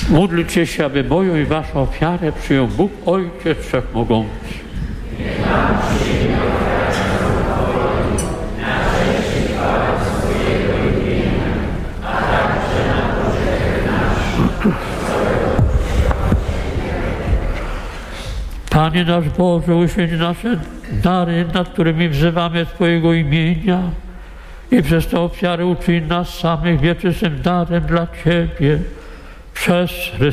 Módlcie się, aby moją i waszą ofiarę przyjął Bóg Ojciec Wszechmogący. Panie nasz Boże, uświęć nasze dary, nad którymi wzywamy Twojego imienia i przez tę ofiarę uczyń nas samych wieczystym darem dla Ciebie przez Chrystusa.